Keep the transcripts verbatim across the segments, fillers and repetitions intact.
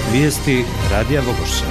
Vijesti Radija Vogošća.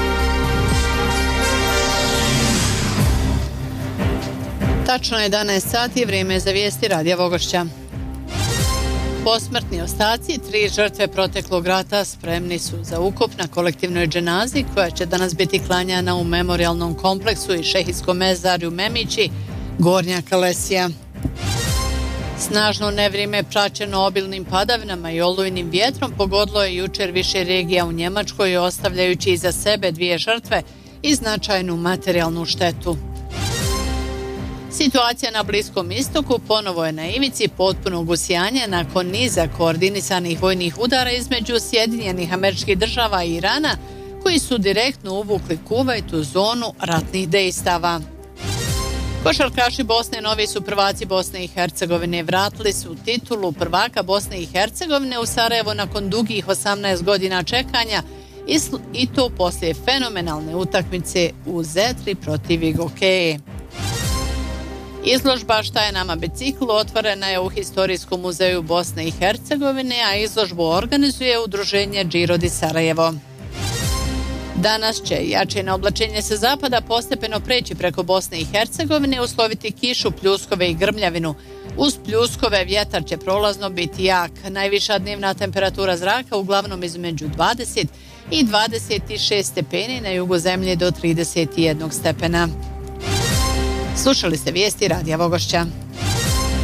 Tačno jedanaest sati, vrijeme za vijesti Radija Vogošća. Posmrtni ostaci tri žrtve proteklog rata spremni su za ukop na kolektivnoj dženazi koja će danas biti klanjana u memorijalnom kompleksu i šehijskom mezarju Memići, Gornja Kalesija. Snažno nevrijeme praćeno obilnim padavinama i olujnim vjetrom pogodilo je jučer više regija u Njemačkoj, ostavljajući iza sebe dvije žrtve i značajnu materijalnu štetu. Situacija na Bliskom istoku ponovo je na ivici potpunog usijanja nakon niza koordinisanih vojnih udara između Sjedinjenih Američkih Država i Irana, koji su direktno uvukli Kuvajt u zonu ratnih dejstava. Košarkaši Bosne novi su prvaci Bosne i Hercegovine. Vratili su titulu prvaka Bosne i Hercegovine u Sarajevo nakon dugih osamnaest godina čekanja i to poslije fenomenalne utakmice u Zetri protiv Igokeje. Izložba Šta je nama bicikl otvorena je u Historijskom muzeju Bosne i Hercegovine, a izložbu organizuje udruženje Giro di Sarajevo. Danas će jačino oblačenje sa zapada postepeno preći preko Bosne i Hercegovine, usloviti kišu, pljuskove i grmljavinu. Uz pljuskove vjetar će prolazno biti jak. Najviša dnevna temperatura zraka uglavnom između dvadeset i dvadeset šest stepeni, na jugu zemlje do trideset jedan stepena. Slušali ste vijesti Radija Vogošća.